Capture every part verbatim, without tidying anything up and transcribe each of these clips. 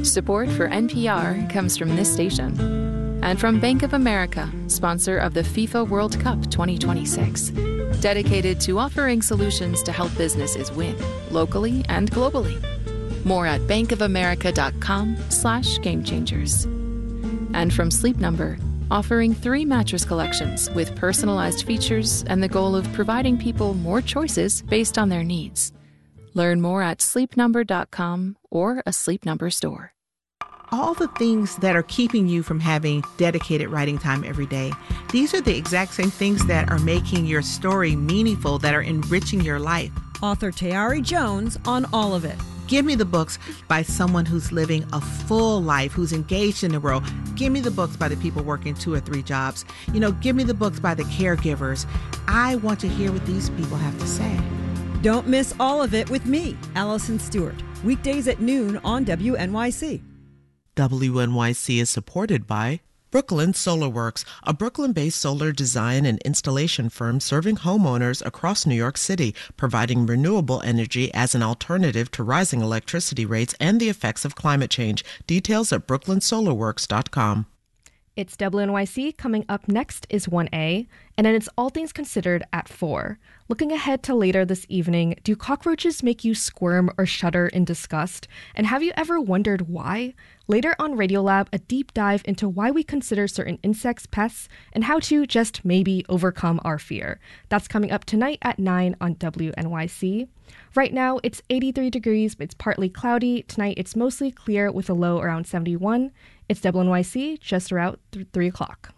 Support for N P R comes from this station and from Bank of America, sponsor of the FIFA World Cup twenty twenty-six, dedicated to offering solutions to help businesses win locally and globally. More at bankofamerica.com slash game changers. And from Sleep Number, offering three mattress collections with personalized features and the goal of providing people more choices based on their needs. Learn more at sleep number dot com or a Sleep Number store. All the things that are keeping you from having dedicated writing time every day, these are the exact same things that are making your story meaningful, that are enriching your life. Author Tayari Jones on all of it. Give me the books by someone who's living a full life, who's engaged in the world. Give me the books by the people working two or three jobs. You know, give me the books by the caregivers. I want to hear what these people have to say. Don't miss all of it with me, Allison Stewart. Weekdays at noon on W N Y C. W N Y C is supported by Brooklyn Solar Works, a Brooklyn-based solar design and installation firm serving homeowners across New York City, providing renewable energy as an alternative to rising electricity rates and the effects of climate change. Details at brooklyn solar works dot com. It's W N Y C. Coming up next is one A, and then it's All Things Considered at four. Looking ahead to later this evening, do cockroaches make you squirm or shudder in disgust? And have you ever wondered why? Later on Radiolab, a deep dive into why we consider certain insects pests and how to just maybe overcome our fear. That's coming up tonight at nine on W N Y C. Right now, it's eighty-three degrees, but it's partly cloudy. Tonight, it's mostly clear with a low around seventy-one. It's W N Y C, just around th- three o'clock.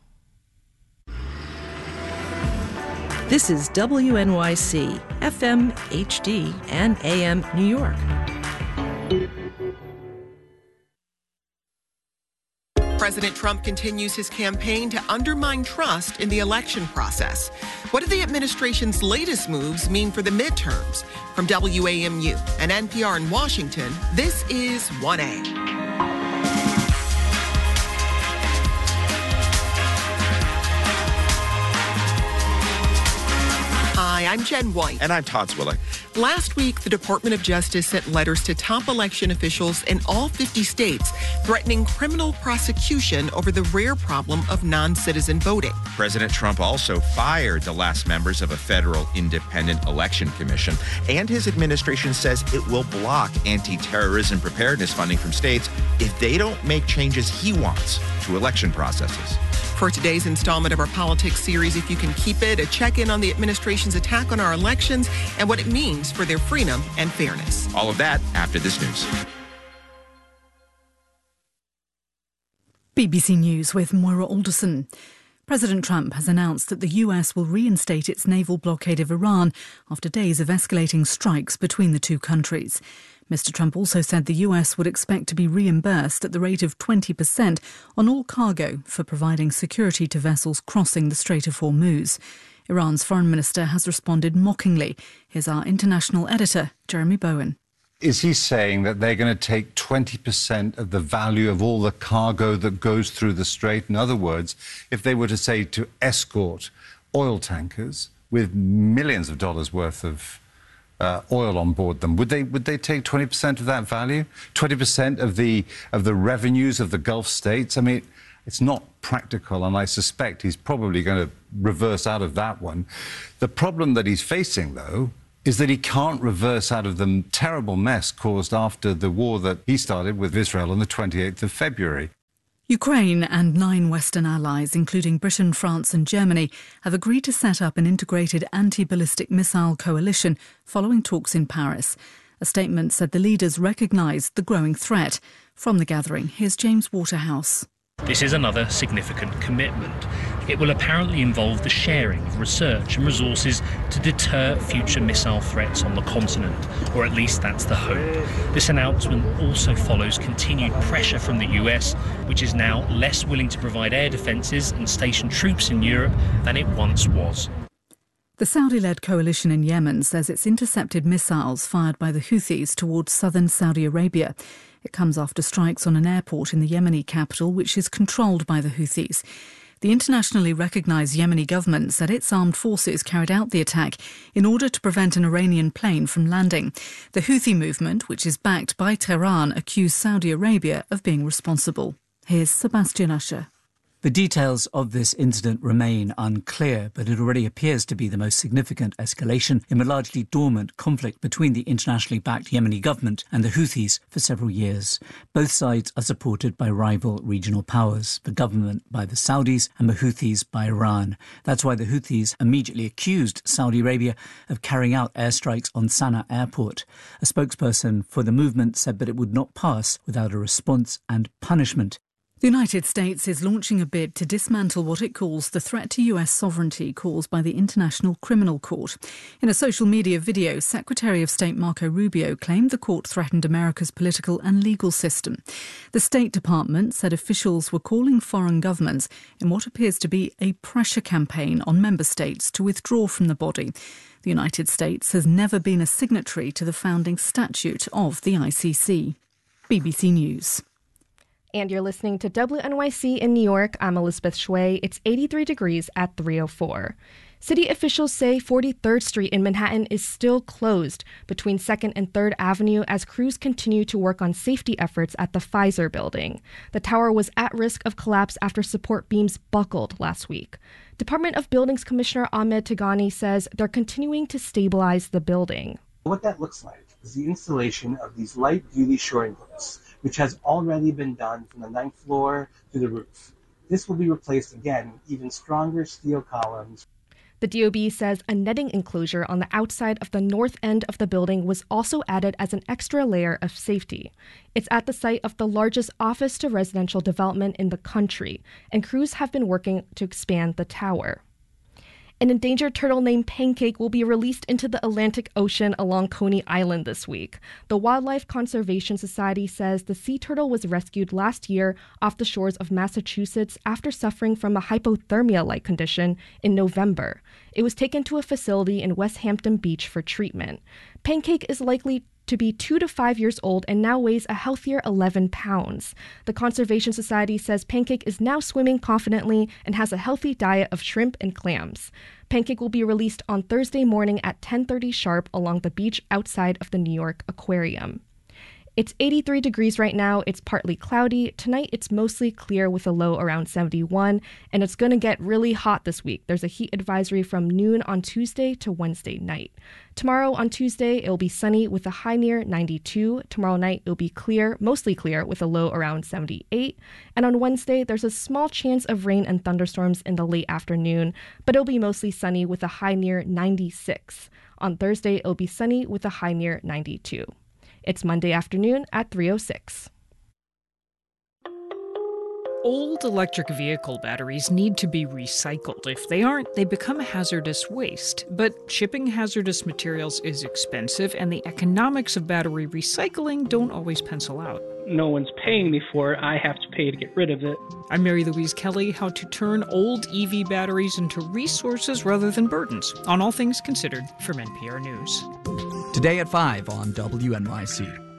This is W N Y C, F M, H D, and A M New York. President Trump continues his campaign to undermine trust in the election process. What do the administration's latest moves mean for the midterms? From W A M U and N P R in Washington, this is one A. Hi, I'm Jen White. And I'm Todd Swilling. Last week, the Department of Justice sent letters to top election officials in all fifty states, threatening criminal prosecution over the rare problem of non-citizen voting. President Trump also fired the last members of a federal independent election commission, and his administration says it will block anti-terrorism preparedness funding from states if they don't make changes he wants to election processes. For today's installment of our politics series, If You Can Keep It, a check-in on the administration's attack on our elections and what it means for their freedom and fairness. All of that after this news. B B C News with Moira Alderson. President Trump has announced that the U S will reinstate its naval blockade of Iran after days of escalating strikes between the two countries. Mister Trump also said the U S would expect to be reimbursed at the rate of twenty percent on all cargo for providing security to vessels crossing the Strait of Hormuz. Iran's foreign minister has responded mockingly. Here's our international editor, Jeremy Bowen. Is he saying that they're going to take twenty percent of the value of all the cargo that goes through the strait? In other words, if they were to say to escort oil tankers with millions of dollars worth of uh, oil on board them, would they would they take twenty percent of that value? twenty percent of the of the revenues of the Gulf states? I mean, it's not practical, and I suspect he's probably going to reverse out of that one. The problem that he's facing, though, is that he can't reverse out of the terrible mess caused after the war that he started with Israel on the twenty-eighth of February. Ukraine and nine Western allies, including Britain, France and Germany, have agreed to set up an integrated anti-ballistic missile coalition following talks in Paris. A statement said the leaders recognised the growing threat. From the gathering, here's James Waterhouse. This is another significant commitment. It will apparently involve the sharing of research and resources to deter future missile threats on the continent, or at least that's the hope. This announcement also follows continued pressure from the U S, which is now less willing to provide air defences and station troops in Europe than it once was. The Saudi-led coalition in Yemen says it's intercepted missiles fired by the Houthis towards southern Saudi Arabia. It comes after strikes on an airport in the Yemeni capital, which is controlled by the Houthis. The internationally recognised Yemeni government said its armed forces carried out the attack in order to prevent an Iranian plane from landing. The Houthi movement, which is backed by Tehran, accused Saudi Arabia of being responsible. Here's Sebastian Usher. The details of this incident remain unclear, but it already appears to be the most significant escalation in a largely dormant conflict between the internationally backed Yemeni government and the Houthis for several years. Both sides are supported by rival regional powers, the government by the Saudis and the Houthis by Iran. That's why the Houthis immediately accused Saudi Arabia of carrying out airstrikes on Sana'a airport. A spokesperson for the movement said that it would not pass without a response and punishment. The United States is launching a bid to dismantle what it calls the threat to U S sovereignty caused by the International Criminal Court. In a social media video, Secretary of State Marco Rubio claimed the court threatened America's political and legal system. The State Department said officials were calling foreign governments in what appears to be a pressure campaign on member states to withdraw from the body. The United States has never been a signatory to the founding statute of the I C C. B B C News. And you're listening to W N Y C in New York. I'm Elizabeth Shui. It's eighty-three degrees at three oh four. City officials say forty-third Street in Manhattan is still closed between second and third Avenue as crews continue to work on safety efforts at the Pfizer building. The tower was at risk of collapse after support beams buckled last week. Department of Buildings Commissioner Ahmed Tigani says they're continuing to stabilize the building. What that looks like is the installation of these light-duty shoring posts, which has already been done from the ninth floor to the roof. This will be replaced again with even stronger steel columns. The D O B says a netting enclosure on the outside of the north end of the building was also added as an extra layer of safety. It's at the site of the largest office-to-residential development in the country, and crews have been working to expand the tower. An endangered turtle named Pancake will be released into the Atlantic Ocean along Coney Island this week. The Wildlife Conservation Society says the sea turtle was rescued last year off the shores of Massachusetts after suffering from a hypothermia-like condition in November. It was taken to a facility in West Hampton Beach for treatment. Pancake is likely to be two to five years old and now weighs a healthier eleven pounds. The Conservation Society says Pancake is now swimming confidently and has a healthy diet of shrimp and clams. Pancake will be released on Thursday morning at ten thirty sharp along the beach outside of the New York Aquarium. It's eighty-three degrees right now. It's partly cloudy. Tonight, it's mostly clear with a low around seventy-one, and it's going to get really hot this week. There's a heat advisory from noon on Tuesday to Wednesday night. Tomorrow on Tuesday, it'll be sunny with a high near ninety-two. Tomorrow night, it'll be clear, mostly clear, with a low around seventy-eight. And on Wednesday, there's a small chance of rain and thunderstorms in the late afternoon, but it'll be mostly sunny with a high near ninety-six. On Thursday, it'll be sunny with a high near ninety-two. It's Monday afternoon at three oh six. Old electric vehicle batteries need to be recycled. If they aren't, they become hazardous waste. But shipping hazardous materials is expensive, and the economics of battery recycling don't always pencil out. No one's paying me for it. I have to pay to get rid of it. I'm Mary Louise Kelly, how to turn old E V batteries into resources rather than burdens, on All Things Considered from N P R News. Today at five on W N Y C.